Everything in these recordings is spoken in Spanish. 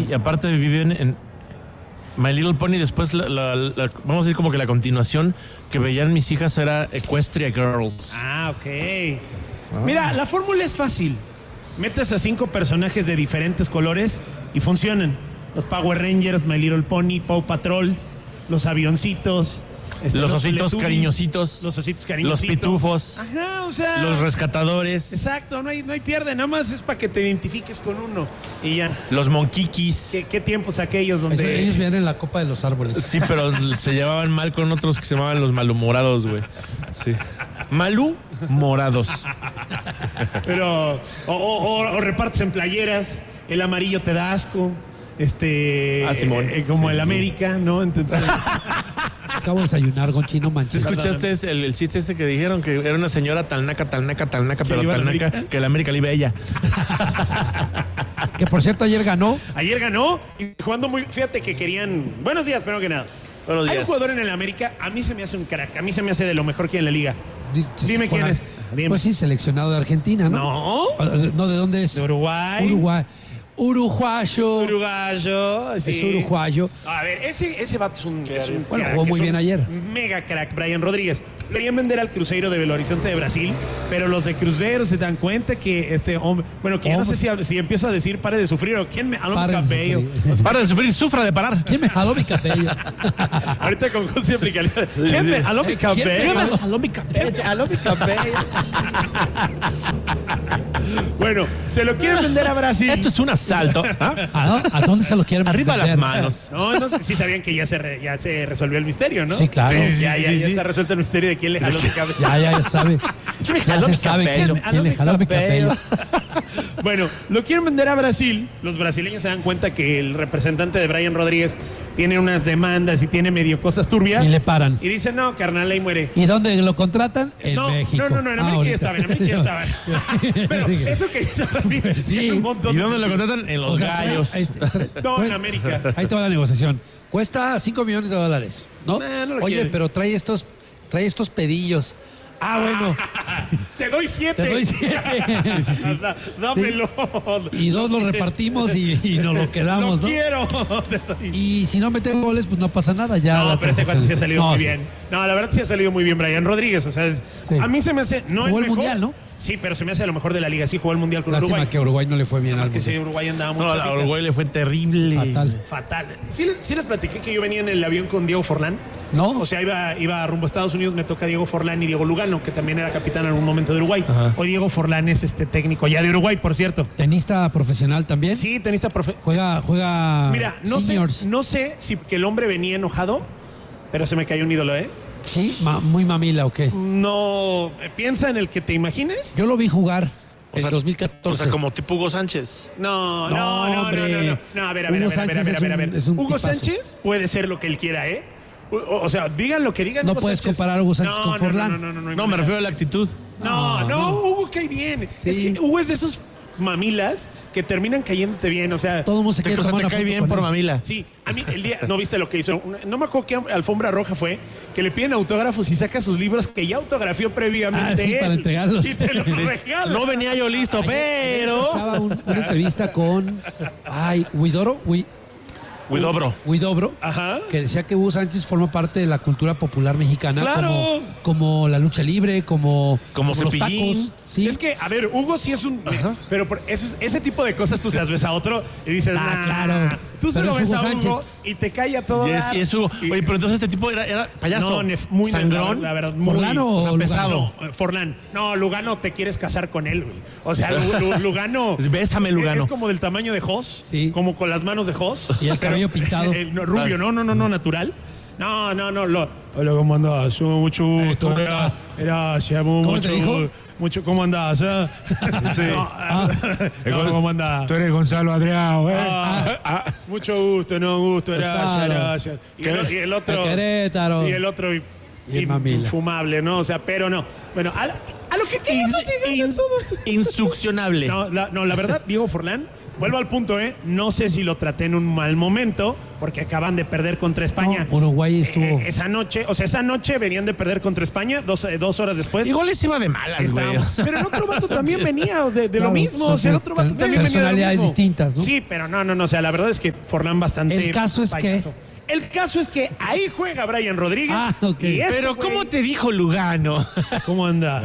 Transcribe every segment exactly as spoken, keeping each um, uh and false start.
Sí, y aparte viven en My Little Pony. Después, la, la, la, vamos a decir como que la continuación que veían mis hijas era Equestria Girls. Ah, ok. Ah. Mira, la fórmula es fácil. Metes a cinco personajes de diferentes colores y funcionan. Los Power Rangers, My Little Pony, Paw Patrol, los avioncitos... Este, los, los ositos cariñositos. Los ositos cariñositos. Los pitufos. Ajá, o sea. Los rescatadores. Exacto, no hay, no hay pierde, nada más es para que te identifiques con uno. Y ya. Los monquiquis. ¿Qué, qué tiempos aquellos donde. Eso, ellos vienen en la copa de los árboles. Sí, pero se llevaban mal con otros que se llamaban los malhumorados, güey. Sí. Malhumorados. Pero. O, o, o, o repartes en playeras. El amarillo te da asco. Este. Ah, Simón. Eh, como sí, el sí, América, ¿no? Entonces. Acabo de desayunar, Gonchi, no manches. ¿Sí escuchaste ese, el, el chiste ese que dijeron que era una señora tal naca, tal naca, tal naca, pero tal naca que la América le iba a ella? Que por cierto ayer ganó. Ayer ganó y jugando muy... Fíjate que querían... Buenos días, primero que nada. Buenos días. Hay un jugador en el América, a mí se me hace un crack, a mí se me hace de lo mejor que hay en la liga. Dime quién es. Dime. Pues sí, seleccionado de Argentina, ¿no? No. No, ¿de dónde es? De Uruguay. Uruguay. Uruguayo. Uruguayo. Sí. Es uruguayo. A ver, ese, ese vato es un, es un bueno, crack, jugó muy bien ayer. Mega crack, Brian Rodríguez. Lo querían vender al Cruzeiro de Belo Horizonte de Brasil, pero los de Cruzeiro se dan cuenta que este hombre, bueno, que ya no sé si, si empiezo a decir pare de sufrir o quién me jaló mi cabello. Para de sufrir, sufra de parar. ¿Quién me jaló mi cabello? Ahorita con José aplicaría. ¿Quién me jaló mi cabello? ¿Quién me jaló mi cabello? ¿Quién me jaló mi cabello? Bueno, se lo quieren vender a Brasil. Esto es un asalto. ¿Ah? ¿A, ¿A dónde se lo quieren Arriba vender? las manos. No, no, sí sabían que ya se, re, ya se resolvió el misterio, ¿no? Sí, claro. Sí, ya, ya, sí, ya sí. está resuelto el misterio de quién le jaló mi cabello. Ya, ya, ya sabe. ¿Quién me Ya jaló se mi sabe cabello? quién, quién le jaló mi cabello. Bueno, lo quieren vender a Brasil. Los brasileños se dan cuenta que el representante de Brian Rodríguez tiene unas demandas y tiene medio cosas turbias. Y le paran. Y dicen, no, carnal, ahí muere. ¿Y dónde lo contratan? En no, México. No, no, no, en América ah, ya estaba, en América ya estaba. Pero eso que hizo Brasil Pues sí. tiene un montón ¿Y de dónde lo contratan? En los O sea, gallos. ahí está. No, Pues, en América. Ahí te va la negociación. Cuesta cinco millones de dólares, ¿no? Nah, no lo Oye, quiere. pero trae estos, trae estos pedillos. Ah, bueno. Te doy siete. Te doy siete. Sí, sí, sí. Dámelo. Y dos los repartimos y, y nos lo quedamos, Lo ¿no? quiero. Y si no meten goles, pues no pasa nada. Ya No, la pero ese cuate sí ha salido no, muy sí. bien. No, la verdad sí ha salido muy bien Brian Rodríguez. O sea, es- Sí. a mí se me hace. No Jugó el mejor. Mundial, ¿no? Sí, pero se me hace lo mejor de la liga. Sí, jugó el mundial con Lástima Uruguay. que a Uruguay no le fue bien Nada más algo. que sí, Uruguay andaba muy No, a chafita. Uruguay le fue terrible. Fatal. Fatal. ¿Sí, les- sí les platiqué que yo venía en el avión con Diego Forlán. ¿No? O sea, iba, iba rumbo a Estados Unidos, me toca Diego Forlán y Diego Lugano, que también era capitán en algún momento de Uruguay. Ajá. Hoy Diego Forlán es este técnico ya de Uruguay, por cierto. Tenista profesional también. Sí, tenista profe. Juega, juega Mira, no sé, seniors. no sé si que el hombre venía enojado, pero se me cayó un ídolo, ¿eh? Sí, ma- muy mamila, ¿o qué? No, eh, piensa en el que te imagines. Yo lo vi jugar O en sea, dos mil catorce. O sea, como tipo Hugo Sánchez. No, No, no, no, no, hombre. no, no. No, a ver, a ver, Hugo a ver, a ver, a Sánchez ver, a ver, a es ver. un- es un Hugo tipazo. Sánchez puede ser lo que él quiera, ¿eh? O, o sea, digan lo que digan. No Hugo puedes Sánchez. comparar a Hugo Sánchez No, con no, Forlán. No, no, no, no, no, No, me refiero a la actitud. No, no, No, no. Hugo cae bien. Sí. Es que Hugo es de esos mamilas que terminan cayéndote bien, o sea. Todo el mundo se Te, quiere o sea, tomar te una cae foto bien con por él. mamila. Sí, a mí el día, ¿no viste lo que hizo? Una- no me acuerdo qué alfombra roja fue, que le piden autógrafos y saca sus libros que ya autografió previamente Ah, sí, él. para entregarlos. Y te los regala. No venía yo listo, pero... Escuchaba un- una entrevista con ay, Huidoro, Hui- Huidobro. Huidobro, Ajá. que decía que Hugo Sánchez forma parte de la cultura popular mexicana, ¡Claro! como, como la lucha libre, como, Como los Cepillín. tacos. ¿sí? Es que, a ver, Hugo sí es un... Ajá. Pero por eso es- ese tipo de cosas tú se las ves a otro y dices, Ah, nah, claro. Tú se Pero lo es ves Hugo a Hugo Sánchez. y te cae a todo Y es, dar. y es Hugo. Y- Oye, pero entonces este tipo era, era payaso. No, nef- muy sangrón. La, la verdad, muy, ¿Forlán o o sea, Lugano? pesado. No, eh, Forlán. No, Lugano, te quieres casar con él, güey. O sea, Lu- Lu- Lugano. Bésame, Lugano. Es como del tamaño de Jos. Sí. Como con las manos de Jos. Y el cabello pintado. eh, no, rubio, no, no, no, no, natural. No, no, no. Lo, hola, ¿cómo andás? Uh, Mucho gusto. ¿cómo Gra- Gracias, ¿Cómo mucho, te dijo? mucho. ¿Cómo andás? eh? Sí. No, Ah. no, ¿cómo andás? Tú eres Gonzalo Adrián, ¿eh? Ah, ah, mucho gusto, no gusto, gracias, Gonzalo. gracias. Y el, y el otro. El Querétaro. Y el otro. Y el mamila. Infumable, ¿no? O sea, pero no. Bueno, a, la- a lo que queríamos llegar. In- insuccionable. No la, no, la verdad, Diego Forlán vuelvo al punto, ¿eh? No sé si lo traté en un mal momento, porque acaban de perder contra España. No, Uruguay estuvo... Eh, esa noche, o sea, esa noche venían de perder contra España, dos, eh, dos horas después. Igual les iba de malas, güey. Pero el otro vato también venía de, de Claro, lo mismo. O sea, el otro vato son también venía de lo personalidades mismo. distintas, ¿no? Sí, pero no, no, no. O sea, la verdad es que Forlán bastante. El caso es payaso. que... El caso es que ahí juega Brian Rodríguez. Ah, ok. y este Pero, güey- ¿cómo te dijo Lugano? ¿Cómo anda?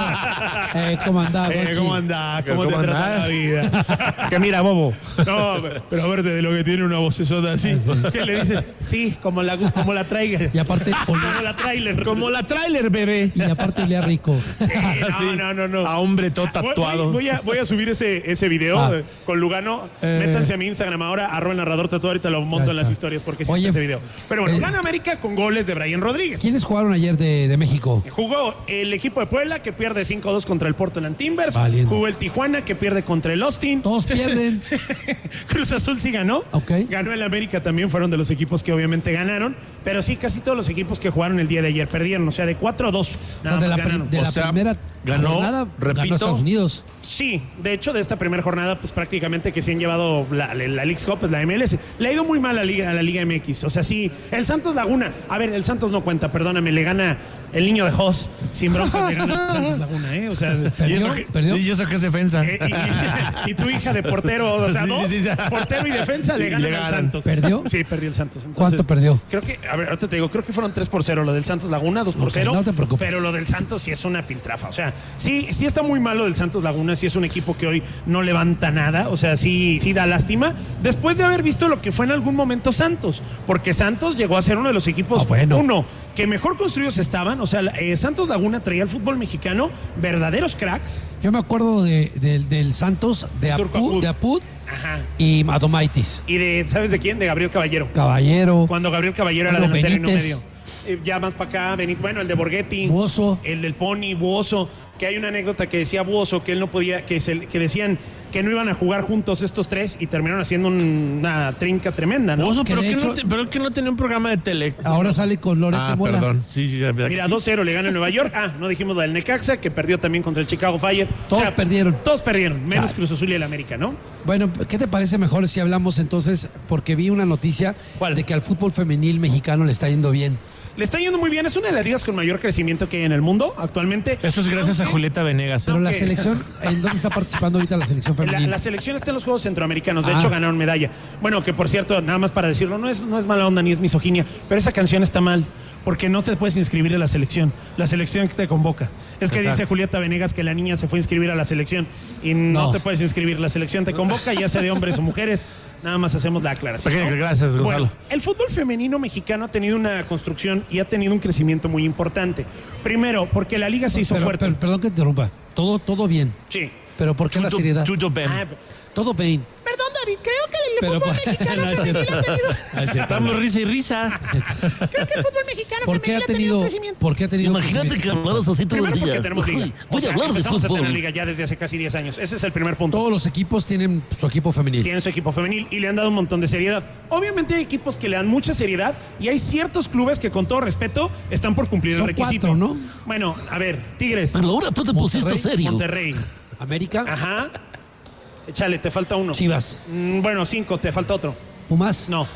Eh, ¿cómo andaba, Eh, Gochi? ¿Cómo anda? ¿Cómo, ¿Cómo te trata andás? la vida? Que mira, bobo. No, pero aparte de lo que tiene una vocesota así. Ah, sí. ¿Qué le dices? Sí, como la, como la trailer. Y aparte, Como olía, la trailer. Como la trailer, bebé. y aparte olía rico. Sí, Sí. no, no, no, no. A hombre todo Voy- tatuado. Voy, voy a, voy a subir ese, ese video Ah. eh, con Lugano. Eh. Métanse a mi Instagram ahora, arroba el narrador tatuado. Ahorita lo monto Ya en las está. historias porque sí Oye, está ese video. Pero bueno, eh, gana América con goles de Brian Rodríguez. ¿Quiénes jugaron ayer de, de México? Jugó el equipo de Puebla que pierde cinco dos contra el Portland Timbers. Valiendo. Jugó el Tijuana que pierde contra el Austin. Todos pierden. Cruz Azul sí ganó. Ok. Ganó el América también, fueron de los equipos que obviamente ganaron. Pero sí, casi todos los equipos que jugaron el día de ayer perdieron. O sea, de cuatro a dos. O sea, Nada de más la, pri- ganaron. de O la sea, primera ganó, jornada repito. ganó Estados Unidos. Sí, de hecho, de esta primera jornada, pues prácticamente que se han llevado la, la, la Leagues Cup, pues la M L S. Le ha ido muy mal a la, Liga, a la Liga M X. O sea, sí, el Santos Laguna. A ver, el Santos no cuenta, perdóname, le gana el niño de Jos. Sin bronca, le gana el Santos Laguna, ¿eh? O sea, y ¿Perdió? eso que- ¿Perdió? Y yo sé que es defensa. eh, y, y- y tu hija de portero, o sea, Sí, dos, sí, sí. portero y defensa le Sí, ganan le al ganan. Santos. ¿Perdió? Sí, perdió el Santos. Entonces, ¿Cuánto perdió? Creo que, a ver, ahorita te digo, creo que fueron tres por cero lo del Santos Laguna, dos por Ok, cero. no te preocupes. Pero lo del Santos sí es una piltrafa. O sea, sí, sí está muy malo del Santos Laguna, sí es un equipo que hoy no levanta nada. O sea, sí, sí da lástima. Después de haber visto lo que fue en algún momento Santos. Porque Santos llegó a ser uno de los equipos, Ah, bueno. uno, que mejor construidos estaban. O sea, eh, Santos Laguna traía al fútbol mexicano verdaderos cracks. Yo me acuerdo de, de- del Santos, de Turco Apud, Apud. de Apud Ajá. y Adomaitis. Y de, ¿sabes de quién? De Gabriel Caballero. Caballero, Cuando Gabriel Caballero era Bueno, delantero y no Benítez. medio. Eh, ya más para acá, Benito, bueno, el de Borghetti. Buoso. El del Pony, Buoso. Que hay una anécdota que decía Buoso que él no podía, que, se- que decían que no iban a jugar juntos estos tres y terminaron haciendo un- una trinca tremenda, ¿no? Oso, que pero de que, hecho- no te- pero que no tenía un programa de tele. ahora sale con Loreto Ah, Mola. perdón. Sí, ya, ya, Mira, sí. dos cero le gana el Nueva York. Ah, no dijimos lo del Necaxa, que perdió también contra el Chicago Fire. Todos perdieron. Todos perdieron, menos Chale. Cruz Azul y el América, ¿no? Bueno, ¿qué te parece mejor si hablamos entonces? Porque vi una noticia ¿Cuál? de que al fútbol femenil mexicano le está yendo bien. Le está yendo muy bien. Es una de las ligas con mayor crecimiento que hay en el mundo actualmente. Eso es gracias a Aunque- Julieta Venegas. ¿eh? Pero la Ok. selección, ¿en dónde está participando ahorita la selección La, femenil? la selección está en los Juegos Centroamericanos, de Ah. hecho ganaron medalla. Bueno, que por cierto, nada más para decirlo, no es, no es mala onda ni es misoginia, pero esa canción está mal, porque no te puedes inscribir a la selección, la selección que te convoca. Es que Exacto. dice Julieta Venegas que la niña se fue a inscribir a la selección y no, No. te puedes inscribir, la selección te convoca, ya sea de hombres o mujeres, nada más hacemos la aclaración. Pequeño, ¿no? gracias, Gonzalo. Bueno, el fútbol femenino mexicano ha tenido una construcción y ha tenido un crecimiento muy importante. Primero, porque la liga se hizo Pero- fuerte. pero- perdón que te interrumpa. Todo, todo bien. Sí. Pero ¿por qué la Chucho- seriedad? Chucho Ben. Ah, Todo bien. perdón, David, creo que el Pero- fútbol mexicano No es femenil cierto. ha tenido... No es cierto. Estamos risa y risa. Creo que el fútbol mexicano ¿Por qué femenil ha tenido, crecimiento. ¿por qué ha tenido Imagínate que crecimiento? hablaras así todo Primero el porque día. tenemos liga. Ay, O voy sea, a hablar de empezamos a tener fútbol. liga ya desde hace casi diez años. Ese es el primer punto. Todos los equipos tienen su equipo femenil. Tienen su equipo femenil y le han dado un montón de seriedad. Obviamente hay equipos que le dan mucha seriedad y hay ciertos clubes que con todo respeto están por cumplir Son el requisito. cuatro, ¿no? Bueno, a ver, Tigres, Pero ahora tú te pusiste Monterrey, serio. Monterrey. América, Ajá. Échale, te falta uno. Chivas, Mm, bueno, cinco, te falta otro. Pumas. No.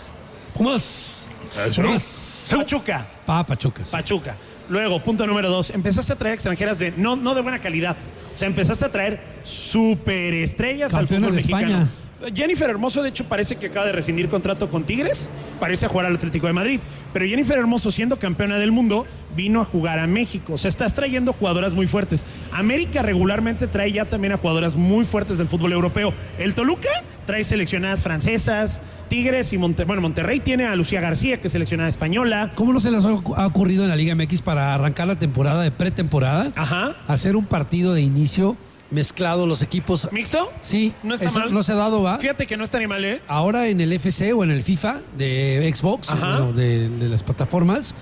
Pumas. Pumas. Pachuca. Pa, Pachucas. Pachuca. Luego, punto número dos, empezaste a traer extranjeras de no, no de buena calidad. O sea, empezaste a traer superestrellas al Campeonas fútbol de mexicano. España. Jennifer Hermoso, de hecho, parece que acaba de rescindir contrato con Tigres. Parece jugar al Atlético de Madrid. Pero Jennifer Hermoso, siendo campeona del mundo, vino a jugar a México. O sea, estás trayendo jugadoras muy fuertes. América regularmente trae ya también a jugadoras muy fuertes del fútbol europeo. El Toluca trae seleccionadas francesas. Tigres y Monte bueno, Monterrey tiene a Lucía García, que es seleccionada española. ¿Cómo no se les ha ocu- ha ocurrido en la Liga M X para arrancar la temporada de pretemporada? Ajá. Hacer un partido de inicio mezclado los equipos. ¿Mixto? Sí, No está eso mal. no se ha dado, ¿va? Fíjate que no está ni mal, ¿eh? Ahora en el F C o en el FIFA de Xbox, Ajá. bueno, de, de las plataformas,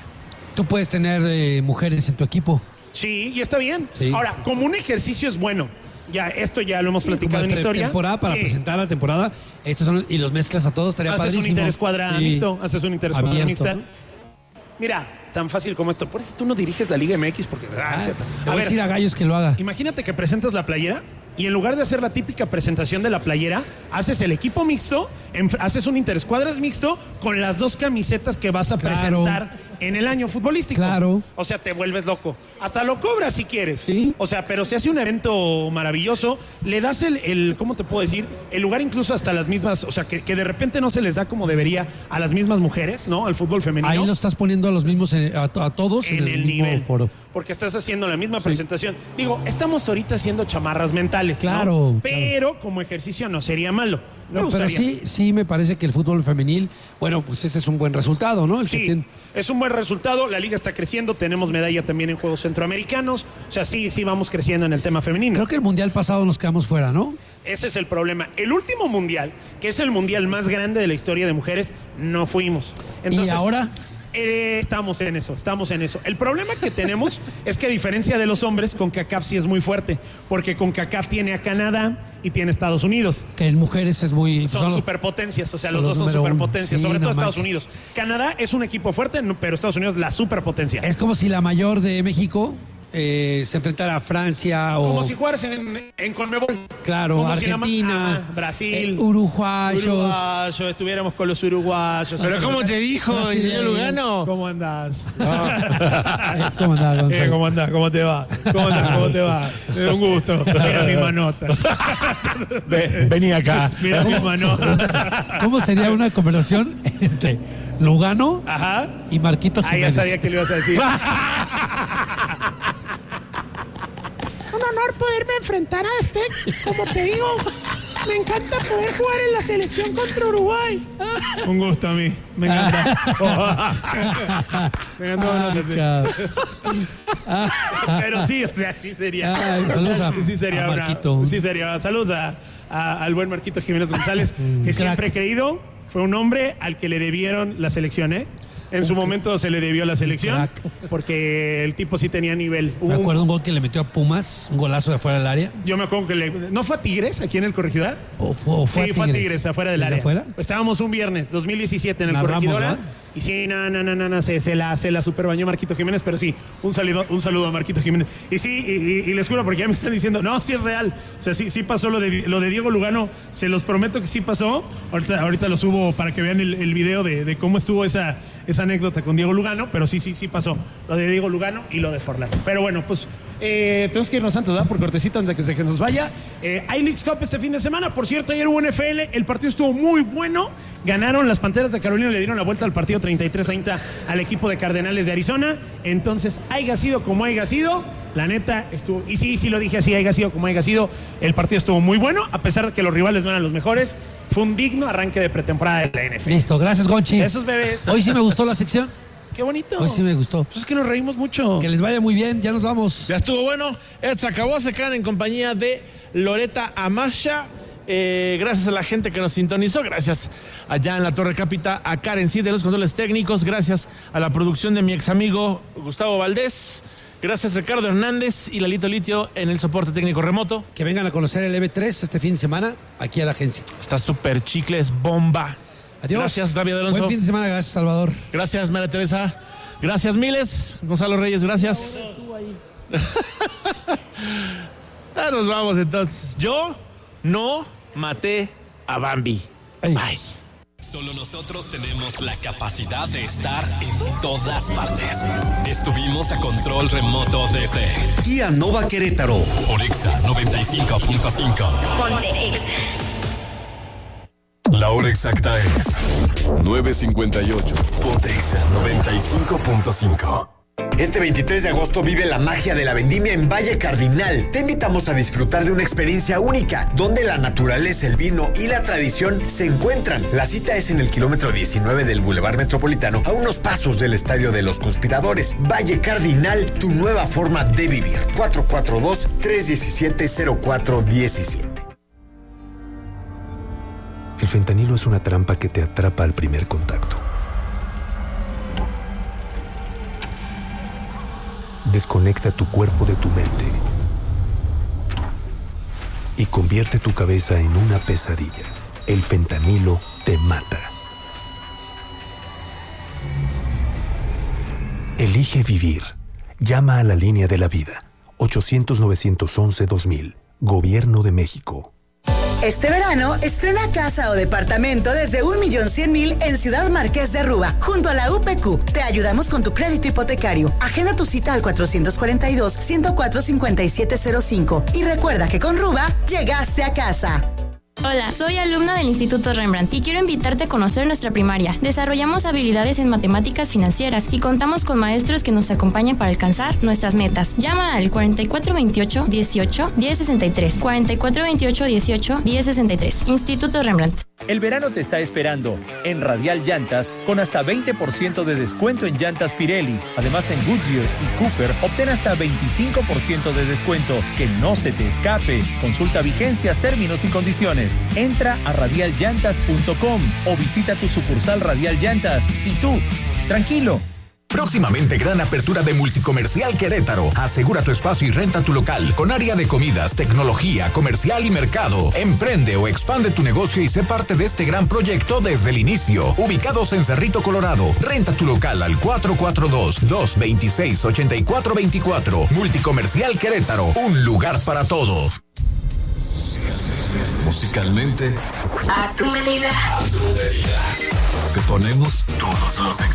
tú puedes tener eh, mujeres en tu equipo. Sí, y está bien. Sí. Ahora, como un ejercicio es bueno. Ya, esto ya lo hemos platicado en Como historia. temporada para Sí. presentar la temporada. Estos son, y los mezclas a todos, estaría Haces padrísimo. un interescuadra Sí. mixto, haces un interescuadra Abierto, mixta. ¿no? Mira, tan fácil como esto. Por eso tú no diriges la Liga M X porque... Ah, Ah, cierto. le A voy a ver, decir a Gallos que lo haga. imagínate que presentas la playera y en lugar de hacer la típica presentación de la playera, haces el equipo mixto, en, haces un interescuadras mixto con las dos camisetas que vas a Claro. presentar en el año futbolístico. Claro. O sea, te vuelves loco. Hasta lo cobras si quieres. Sí. O sea, pero se hace un evento maravilloso, le das el, el ¿cómo te puedo decir? El lugar incluso hasta las mismas, o sea, que, que de repente no se les da como debería a las mismas mujeres, ¿no? Al fútbol femenino. Ahí lo estás poniendo a los mismos, en- a, a todos en, en, el, mismo nivel. foro. Porque estás haciendo la misma presentación. Digo, estamos ahorita haciendo chamarras mentales, ¿no? Claro, Pero como ejercicio no sería malo. Me No, pero gustaría. sí, sí me parece que el fútbol femenil, bueno, pues ese es un buen resultado, ¿no? El que Sí, tiene- es un buen resultado, la liga está creciendo, tenemos medalla también en Juegos Centroamericanos, o sea, sí, sí vamos creciendo en el tema femenino. Creo que el mundial pasado nos quedamos fuera, ¿no? Ese es el problema. El último mundial, que es el mundial más grande de la historia de mujeres, no fuimos. ¿Y ahora? Eh, estamos en eso, estamos en eso. El problema que tenemos es que a diferencia de los hombres, CONCACAF sí es muy fuerte, porque CONCACAF tiene a Canadá y tiene a Estados Unidos. Que en mujeres es muy... Son solo- superpotencias, o sea, son los los dos son número uno. superpotencias, Sí, sobre no todo Estados manches. Unidos. Canadá es un equipo fuerte, no, pero Estados Unidos la superpotencia. Es como si la mayor de México eh, se enfrentara a Francia o... Como si jugaras en, en Conmebol. Claro, Como si la ma- Argentina, Ajá, Brasil, eh, uruguayos. uruguayos, estuviéramos con los uruguayos. Pero ¿cómo te dijo, Brasileño. señor Lugano? ¿Cómo andás? Eh, ¿Cómo andás, Eh, Gonzalo? ¿Cómo andás? ¿Cómo te va? ¿Cómo andás? ¿Cómo te va? Eh, un gusto. Mira mis manotas. Ve- vení acá. Mira mis manotas. ¿Cómo sería una conversación entre Lugano Ajá. y Marquito Ah, ya Jiménez? sabía que le ibas a decir. Un honor poderme enfrentar a este, como te digo, me encanta poder jugar en la selección contra Uruguay. Un gusto a mí. Me encanta. Me encanta. Ah, Pero sí, o sea, sí sería. Ay, saludos a- sí sería a una- Marquito. sí sería. Saludos a, a- al buen Marquito Jiménez González, que crack. siempre he creído fue un hombre al que le debieron la selección, ¿eh? En su momento se le debió la selección, crack. porque el tipo sí tenía nivel. Me Un- acuerdo un gol que le metió a Pumas, un golazo de afuera del área. Yo me acuerdo que le. ¿No fue a Tigres aquí en el Corregidor? ¿O fue, o fue Sí, a fue a Tigres? Tigres, afuera del ¿Desde área. afuera? Estábamos un viernes, dos mil diecisiete, en el Narramos, Corregidora. ¿verdad? Y sí, no, no, no, no, no, se, se la, se la superbañó Marquito Jiménez, pero sí, un saludo, un saludo a Marquito Jiménez. Y sí, y, y- y les juro, porque ya me están diciendo, no, sí es real. O sea, sí, sí pasó lo de, lo de Diego Lugano, se los prometo que sí pasó. Ahorita, ahorita lo subo para que vean el, el video de, de cómo estuvo esa, esa anécdota con Diego Lugano, pero sí, sí, sí pasó. Lo de Diego Lugano y lo de Forlán. Pero bueno, pues eh, tenemos que irnos antes, ¿verdad? Por cortecito, antes de que se que nos vaya. Eh, hay Leagues Cup este fin de semana. Por cierto, ayer hubo N F L, el partido estuvo muy bueno. Ganaron las Panteras de Carolina, le dieron la vuelta al partido treinta y tres treinta al equipo de Cardenales de Arizona. Entonces, haya sido como haya sido, la neta estuvo, y sí, sí lo dije así, haya sido como haya sido, el partido estuvo muy bueno, a pesar de que los rivales no eran los mejores. Fue un digno arranque de pretemporada de la N F L. Listo, gracias, Gonchi. Esos bebés. Hoy sí me gustó la sección. Qué bonito. Hoy sí me gustó. Pues es que nos reímos mucho. Que les vaya muy bien, ya nos vamos. Ya estuvo bueno. Eh, Se acabó, se quedan en compañía de Loreta Amasha. Eh, gracias a la gente que nos sintonizó, gracias allá en la Torre Cápita, a Karen sí de los controles técnicos, gracias a la producción de mi ex amigo Gustavo Valdés, gracias Ricardo Hernández y Lalito Litio en el soporte técnico remoto. Que vengan a conocer el E V tres este fin de semana aquí a la agencia. Está súper chicle, es bomba. Adiós. Gracias David Alonso. Buen fin de semana, gracias, Salvador. Gracias María Teresa. Gracias Miles. Gonzalo Reyes, gracias. Ya nos vamos entonces. Yo no maté a Bambi. Ay. Bye. Solo nosotros tenemos la capacidad de estar en todas partes. Estuvimos a control remoto desde Kia Nova Querétaro. por Exa noventa y cinco punto cinco. Ponte Exa. La hora exacta es nueve cincuenta y ocho. Ponte Exa noventa y cinco punto cinco. Este veintitrés de agosto vive la magia de la vendimia en Valle Cardinal. Te invitamos a disfrutar de una experiencia única, donde la naturaleza, el vino y la tradición se encuentran. La cita es en el kilómetro diecinueve del Boulevard Metropolitano, a unos pasos del Estadio de los Conspiradores. Valle Cardinal, tu nueva forma de vivir. cuatro cuatro dos, tres uno siete, cero cuatro uno siete. El fentanilo es una trampa que te atrapa al primer contacto. Desconecta tu cuerpo de tu mente y convierte tu cabeza en una pesadilla. El fentanilo te mata. Elige vivir. Llama a la línea de la vida. ochocientos, novecientos once, dos mil. Gobierno de México. Este verano, estrena casa o departamento desde un millón cien mil en Ciudad Marqués de Ruba, junto a la U P Q. Te ayudamos con tu crédito hipotecario. Agenda tu cita al cuatrocientos cuarenta y dos, ciento cuatro, cincuenta y siete cero cinco. Y recuerda que con Ruba, llegaste a casa. Hola, soy alumna del Instituto Rembrandt y quiero invitarte a conocer nuestra primaria. Desarrollamos habilidades en matemáticas financieras y contamos con maestros que nos acompañan para alcanzar nuestras metas. Llama al cuarenta y cuatro veintiocho, dieciocho, diez sesenta y tres. cuarenta y cuatro veintiocho, dieciocho, diez sesenta y tres. Instituto Rembrandt. El verano te está esperando en Radial Llantas con hasta veinte por ciento de descuento en llantas Pirelli. Además, en Goodyear y Cooper obtén hasta veinticinco por ciento de descuento. Que no se te escape. Consulta vigencias, términos y condiciones. Entra a radial llantas punto com o visita tu sucursal Radial Llantas. Y tú, tranquilo. Próximamente gran apertura de Multicomercial Querétaro. Asegura tu espacio y renta tu local con área de comidas, tecnología, comercial y mercado. Emprende o expande tu negocio y sé parte de este gran proyecto desde el inicio. Ubicados en Cerrito, Colorado. Renta tu local al cuatro cuatro dos, dos dos seis, ocho cuatro dos cuatro. Multicomercial Querétaro. Un lugar para todos. Musicalmente, A tu medida. a tu medida. Te ponemos todos los